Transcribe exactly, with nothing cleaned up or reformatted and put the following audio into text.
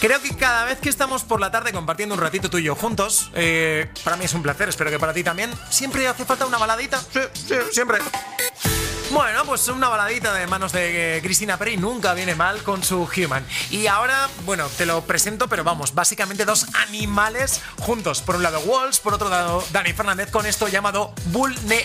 Creo que cada vez que estamos por la tarde compartiendo un ratito tú y yo juntos, eh, para mí es un placer, espero que para ti también, siempre hace falta una baladita. Sí, sí, siempre. Bueno, pues una baladita de manos de eh, Cristina Peri nunca viene mal con su Human. Y ahora, bueno, te lo presento, pero vamos, básicamente dos animales juntos. Por un lado Walls, por otro lado Dani Fernández con esto llamado Vulnerable.